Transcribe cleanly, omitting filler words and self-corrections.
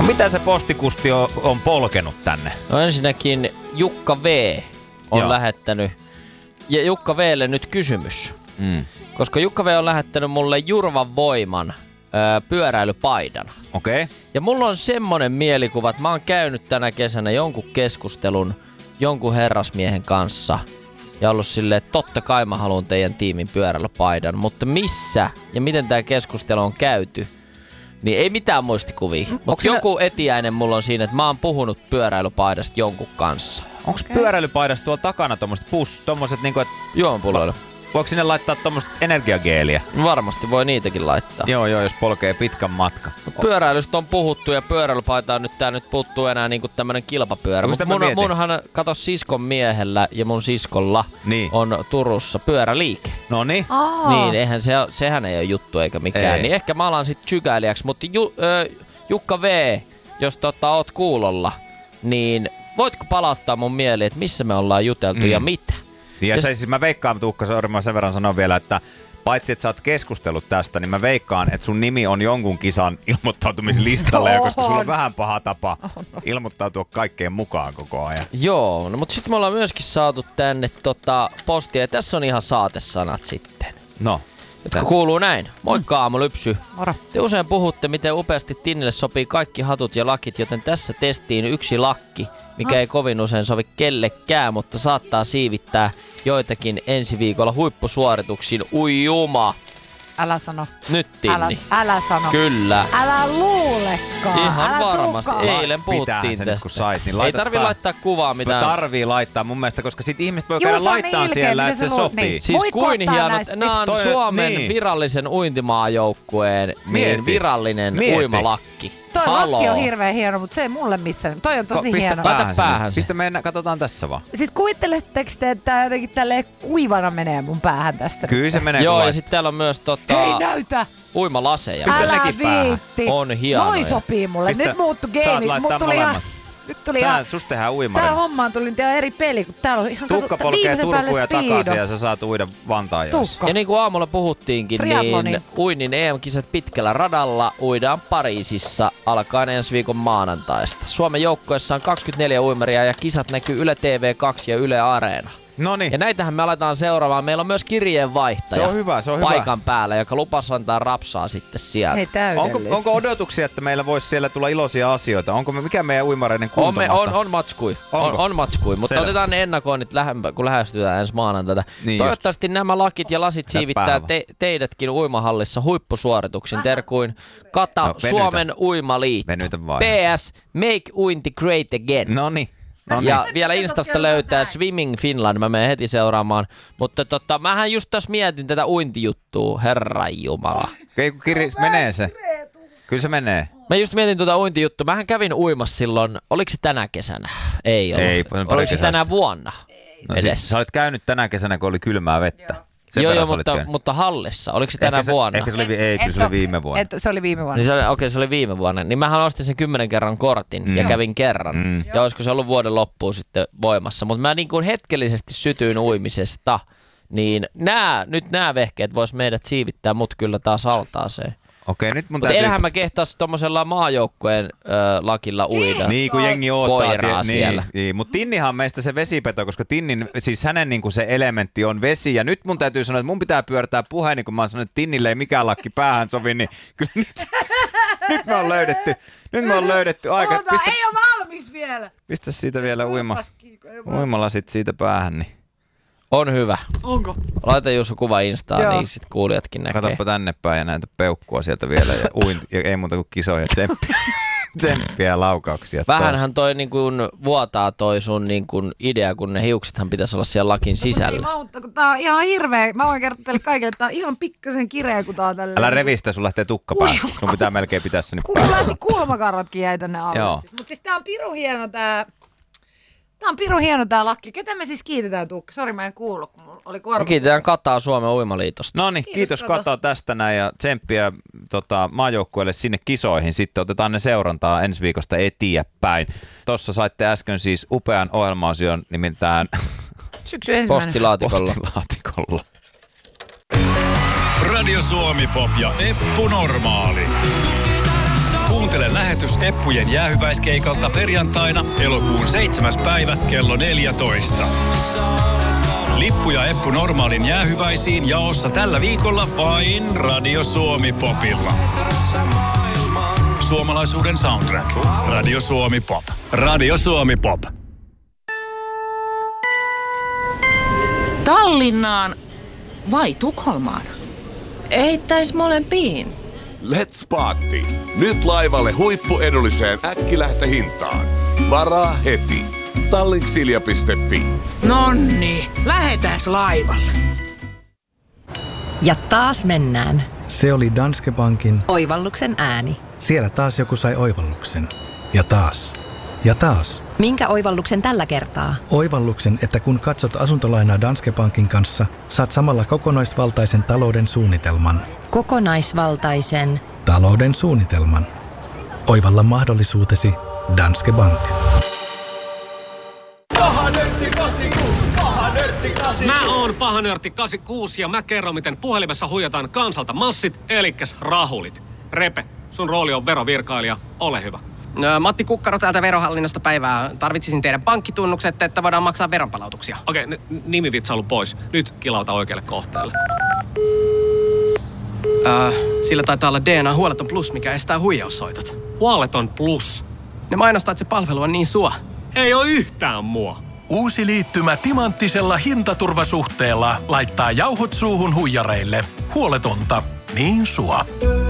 No mitä se postikusti on polkenut tänne? No ensinnäkin Jukka V on lähettänyt, ja Jukka V:lle nyt kysymys. Koska Jukka V on lähettänyt mulle Jurvan Voiman pyöräilypaidan. Okei. Ja mulla on semmonen mielikuva, että mä oon käynyt tänä kesänä jonkun keskustelun jonkun herrasmiehen kanssa ja ollut silleen, että totta kai mä haluan teidän tiimin pyöräilypaidan, mutta missä ja miten tää keskustelu on käyty, niin ei mitään muistikuvia. Mutta joku etiäinen mulla on siinä, että mä oon puhunut pyöräilypaidasta jonkun kanssa. Onko pyöräilypaidasta tuolla takana tommoset niinku, että juomanpulloilla? Voiko sinne laittaa tommoset energiageeliä? Varmasti voi niitäkin laittaa. Joo, jos polkee pitkän matka. Pyöräilystä on puhuttu ja pyöräilypaita on nyt tää nyt puuttuu enää niinku tämmönen kilpapyörä. Mutta munhan kato siskon miehellä ja mun siskolla on Turussa pyöräliike. No niin. Niin, sehän ei ole juttu eikä mikään. Ei. Niin ehkä mä alan sit sykäilijäksi, mutta Jukka V, jos oot kuulolla, niin voitko palauttaa mun mieliin, että missä me ollaan juteltu ja mitä? Ja siis mä veikkaan, Tuukka Sorma, sen verran sanon vielä, että paitsi että sä oot keskustellut tästä, niin mä veikkaan, että sun nimi on jonkun kisan ilmoittautumislistalle, ja koska sulla on vähän paha tapa ilmoittautua kaikkeen mukaan koko ajan. Joo, no mutta sitten me ollaan myöskin saatu tänne postia, ja tässä on ihan saatesanat sitten. No. Jotka kuuluu näin. Moikka aamulypsy. Moro. Te usein puhutte, miten upeasti Tinnille sopii kaikki hatut ja lakit, joten tässä testiin yksi lakki, mikä ei kovin usein sovi kellekään, mutta saattaa siivittää joitakin ensi viikolla huippusuorituksiin. Ui juma! Älä sano. Nyt Tinni. Älä sano. Kyllä. Älä luulekaan. Ihan varmasti. Eilen puhuttiin tästä. Kun sait, niin ei tarvii laittaa kuvaa mitään. Tarvii laittaa mun mielestä, koska sit ihmiset voi käydä laittaa siellä, että se sopii. Niin. Siis kuin hienot. Nämä on Suomen virallisen uintimaajoukkueen virallinen uimalakki. Toi lakki on hirveän hieno, mutta se ei mulle missään. Toi on tosi hieno. Laita päähän se. Pistä mennä, katsotaan tässä vaan. Siis kuvitteletteko te, että tää jotenkin tälleen kuivana menee mun päähän tästä? Kyllä se menee. Joo, ja sitten täällä on myös Hei, näytä! uimalaseja. Älä viitti. On hienoja. Noi sopii mulle. Nyt muuttu gaming. Mut tuli ihan... Nyt tuli ihan... Susta tehdään uimarin. Tää hommaan tuli nyt eri peli, kun täällä on ihan... Tuukka polkee Turkuun takaisin ja sä saat uida Vantaajoissa. Ja niin kuin aamulla puhuttiinkin, niin uinnin EM-kisat pitkällä radalla uidaan Pariisissa alkaen ensi viikon maanantaista. Suomen joukkueessa on 24 uimaria ja kisat näkyy Yle TV2 ja Yle Areena. Noniin. Ja näitähän me aletaan seuraamaan. Meillä on myös kirjeenvaihtaja paikan päällä, joka lupasi antaa rapsaa sitten sieltä. Hei, täydellistä. Onko odotuksia, että meillä voisi siellä tulla iloisia asioita? Mikä meidän uimareiden kunto? On matskui. On matskui, mutta otetaan ne ennakoinnit lähempää, kun lähestytään ensi maanantaita. Niin toivottavasti nämä lakit ja lasit siivittää teidätkin uimahallissa huippusuorituksin. Terkuin Kata, Suomen Uimaliitto. PS, make uinti great again. Noniin. Ja vielä Instasta löytää Swimming Finland, mä menen heti seuraamaan. Mutta mähän just tässä mietin tätä uintijuttua, herranjumala. Menee se. Kyllä se menee. Mä just mietin tuota uintijuttua. Mähän kävin uimassa silloin, oliko se tänä kesänä? Ei ollut. Oliko se tänä vuonna? No siis, sä olit käynyt tänä kesänä, kun oli kylmää vettä. Joo, mutta hallissa. Oliko se tänä vuonna? Ehkä se oli, kyllä se oli viime vuonna. Se oli viime vuonna. Niin se oli viime vuonna. Niin mähän ostin sen 10 kerran kortin ja kävin kerran. Ja olisiko se ollut vuoden loppuun sitten voimassa. Mutta mä niin kuin hetkellisesti sytyin uimisesta. Niin nyt nämä vehkeet vois meidät siivittää mut kyllä taas altaaseen. Okei, nyt mun täytyy... enhän mä kehtais tommosella maajoukkueen lakilla uida. Niin, kun jengi oottaa. Siellä. Niin. Mutta Tinnihan on meistä se vesipeto, koska Tinnin, siis hänen niinku se elementti on vesi. Ja nyt mun täytyy sanoa, että mun pitää pyörtää puheeni, kun mä oon sanonut, että Tinnille ei mikään lakki päähän sovi, niin kyllä nyt me on löydetty aika. Ei ole valmis vielä. Pistä siitä vielä uimalasit siitä päähän, niin. On hyvä. Onko? Laita Jussu kuva Instaan, niin sit kuulijatkin näkee. Katoppa tänne päin ja näitä peukkua sieltä vielä ja ei muuta kuin kisoja tsemppiä ja laukauksia. Vähänhän toi niin kuin vuotaa toi sun niin kuin idea, kun ne hiuksethan pitäisi olla siellä lakin sisällä. Kun tää on ihan hirveä. Mä voin kertoa teille kaikille, että tää on ihan pikkasen kireä, kun tää on tälleen. Älä revistä, sun lähtee tukka päälle. Sun pitää melkein pitää se nyt päälle. Kun lähti kulmakarvatkin jäi tänne alle. Mutta siis tää on pirun hieno tää. Tää on pirun hieno tää lakki. Ketä me siis kiitetään, Tuukka? Sori, mä en kuullut, kun mulla oli korva. Kiitetään Kataa Suomen Uimaliitosta. No niin, kiitos Kata tästä näin ja tsemppiä maajoukkueelle sinne kisoihin. Sitten otetaan ne seurantaa ensi viikosta eteenpäin. Tossa saitte äsken siis upean ohjelma-osion nimittäin syksy ensimmäinen. Postilaatikolla. Radio Suomi Pop ja Eppu Normaali. Kuuntele Kuuntele lähetys Eppujen jäähyväiskeikalta perjantaina elokuun 7. päivä kello 14. Lippuja Eppu Normaalin jäähyväisiin jaossa tällä viikolla vain Radio Suomi Popilla. Suomalaisuuden soundtrack. Radio Suomi Pop. Radio Suomi Pop. Tallinnaan vai Tukholmaan? Eittäis molempiin. Let's party! Nyt laivalle huippuedulliseen äkkilähtöhintaan. Varaa heti. Tallinksilja.fi. Nonni, lähetääs laivalle. Ja taas mennään. Se oli Danske Bankin Oivalluksen ääni. Siellä taas joku sai oivalluksen. Ja taas. Ja taas. Minkä oivalluksen tällä kertaa? Oivalluksen, että kun katsot asuntolainaa Danske Bankin kanssa, saat samalla kokonaisvaltaisen talouden suunnitelman. Kokonaisvaltaisen Talouden suunnitelman. Oivalla mahdollisuutesi Danske Bank. Mä oon Pahanörtti 86 ja mä kerron, miten puhelimessa huijataan kansalta massit, elikkäs rahulit. Repe, sun rooli on verovirkailija, ole hyvä. Matti Kukkaro täältä Verohallinnosta päivää. Tarvitsisin teidän pankkitunnukset, että voidaan maksaa veronpalautuksia. Okei, nimivitsailu pois. Nyt kilauta oikealle kohteelle. Sillä taitaa olla DNA Huoleton Plus, mikä estää huijaussoitot. Huoleton Plus? Ne mainostaa, että se palvelu on niin sua. Ei oo yhtään mua. Uusi liittymä timanttisella hintaturvasuhteella laittaa jauhot suuhun huijareille. Huoletonta, niin sua.